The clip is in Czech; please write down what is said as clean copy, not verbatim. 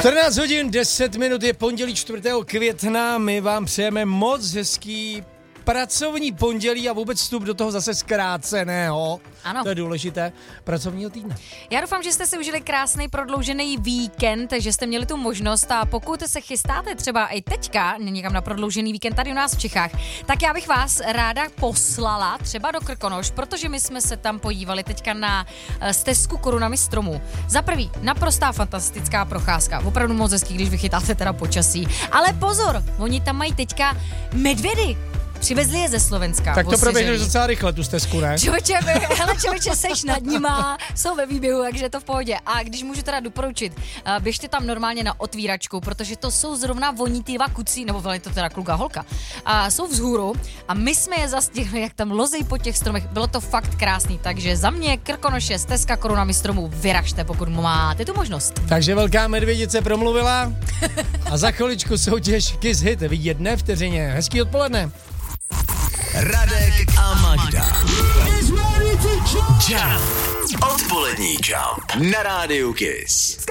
14 hodin 10 minut je pondělí 4. května. My vám přejeme moc hezký pracovní pondělí a vůbec vstup do toho zase zkráceného. Ano. To je důležité. Pracovního týdne. Já doufám, že jste si užili krásný prodloužený víkend, že jste měli tu možnost a pokud se chystáte třeba i teďka někam na prodloužený víkend tady u nás v Čechách, tak já bych vás ráda poslala třeba do Krkonoš, protože my jsme se tam podívali teďka na stezku korunami stromů. Za prvý, naprostá fantastická procházka. Opravdu moc hezký, když vychytáte teda počasí. Ale pozor, oni tam mají teďka medvědy. Přivezli je ze Slovenska. Tak to proběhneš docela rychle, tu stezku, ne? Člověče, seš nad nima, jsou ve výběhu, takže je to v pohodě. A když můžu teda doporučit, běžte tam normálně na otvíračku, protože to jsou zrovna oni ty dva kucí, nebo je to teda kluk a holka, a jsou vzhůru a my jsme je zastihli, jak tam lozej po těch stromech. Bylo to fakt krásný, takže za mě Krkonoše, stezka korunami stromů, vyražte, pokud máte tu možnost. Takže velká medvědice promluvila a za chviličku soutěž Kiss Hit. Vidět dne vteřině. Hezký odpoledne. Radek a Magda. Jump. Odpolední Jump na rádiu Kiss.